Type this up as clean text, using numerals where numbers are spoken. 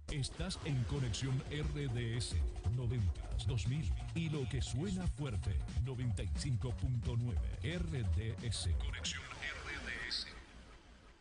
Estás en Conexión RDS 90s, 2000 y lo que suena fuerte 95.9 RDS. Conexión